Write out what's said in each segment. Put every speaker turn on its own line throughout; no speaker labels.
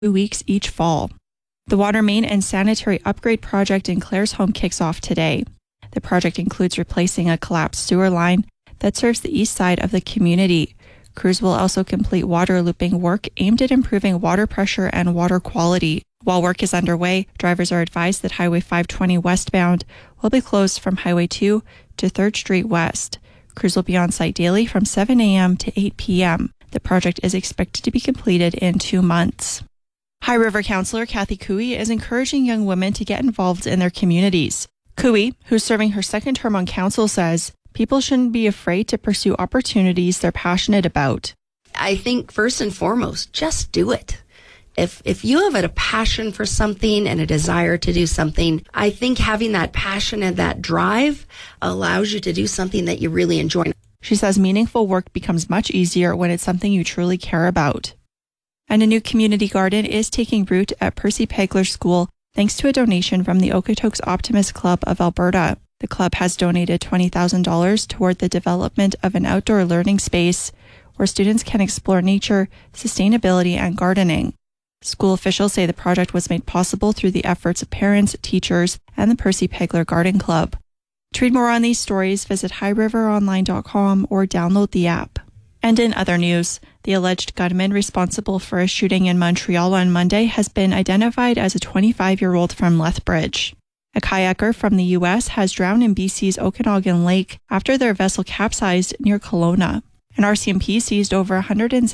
2 weeks each fall. The water main and sanitary upgrade project in Claresholm kicks off today. The project includes replacing a collapsed sewer line that serves the east side of the community. Crews will also complete water looping work aimed at improving water pressure and water quality. While work is underway, drivers are advised that Highway 520 westbound will be closed from Highway 2 to 3rd Street West. Crews will be on site daily from 7 a.m. to 8 p.m. The project is expected to be completed in 2 months. High River Councillor Kathy Cooey is encouraging young women to get involved in their communities. Cooey, who's serving her second term on council, says people shouldn't be afraid to pursue opportunities they're passionate about.
I think first and foremost, just do it. If you have a passion for something and a desire to do something, I think having that passion and that drive allows you to do something that you really enjoy.
She says meaningful work becomes much easier when it's something you truly care about. And a new community garden is taking root at Percy Pegler School thanks to a donation from the Okotoks Optimist Club of Alberta. The club has donated $20,000 toward the development of an outdoor learning space where students can explore nature, sustainability, and gardening. School officials say the project was made possible through the efforts of parents, teachers, and the Percy Pegler Garden Club. To read more on these stories, visit highriveronline.com or download the app. And in other news, the alleged gunman responsible for a shooting in Montreal on Monday has been identified as a 25-year-old from Lethbridge. A kayaker from the U.S. has drowned in BC's Okanagan Lake after their vessel capsized near Kelowna. An RCMP seized over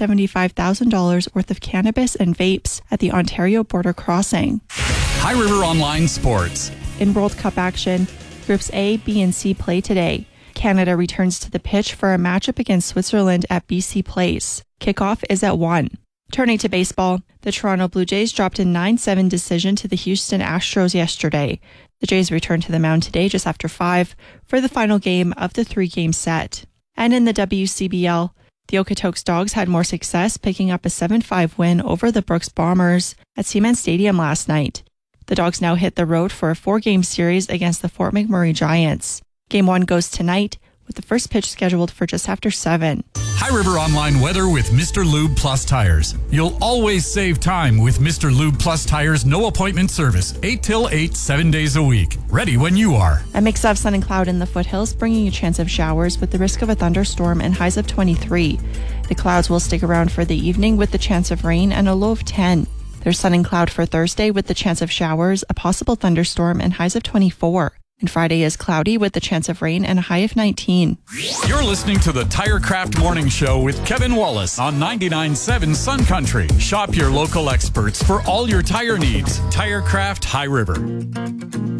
$175,000 worth of cannabis and vapes at the Ontario border crossing.
High River Online Sports.
In World Cup action, Groups A, B, and C play today. Canada returns to the pitch for a matchup against Switzerland at BC Place. Kickoff is at 1. Turning to baseball, the Toronto Blue Jays dropped a 9-7 decision to the Houston Astros yesterday. The Jays return to the mound today just after 5 for the final game of the 3-game set. And in the WCBL, the Okotoks Dogs had more success picking up a 7-5 win over the Brooks Bombers at Seaman Stadium last night. The Dogs now hit the road for a 4-game series against the Fort McMurray Giants. Game 1 goes tonight, with the first pitch scheduled for just after 7.
High River Online weather with Mr. Lube Plus Tires. You'll always save time with Mr. Lube Plus Tires no appointment service, 8 till 8, 7 days a week. Ready when you are.
A mix of sun and cloud in the foothills, bringing a chance of showers with the risk of a thunderstorm and highs of 23. The clouds will stick around for the evening with the chance of rain and a low of 10. There's sun and cloud for Thursday with the chance of showers, a possible thunderstorm, and highs of 24. And Friday is cloudy with the chance of rain and a high of 19.
You're listening to the TireCraft Morning Show with Kevin Wallace on 99.7 Sun Country. Shop your local experts for all your tire needs. TireCraft High River.